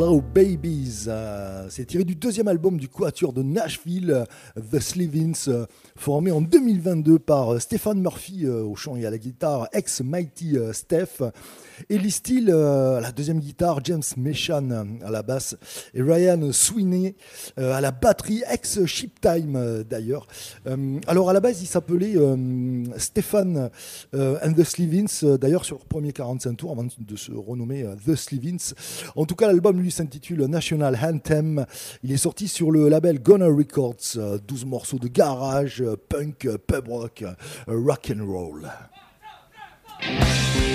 Hello Babies, c'est tiré du deuxième album du quatuor de Nashville, The Slevins, formé en 2022 par Stephen Murphy au chant et à la guitare, ex-Mighty Steph, Ellie Steele à la deuxième guitare, James Meshan à la basse et Ryan Sweeney à la batterie, ex-Ship Time d'ailleurs. Alors à la base il s'appelait Stephen and The Slevins, d'ailleurs sur le premier 45 tours avant de se renommer The Slevins. En tout cas l'album lui s'intitule National Anthem. Il est sorti sur le label Gunner Records. 12 morceaux de garage, punk, pub rock, rock and roll.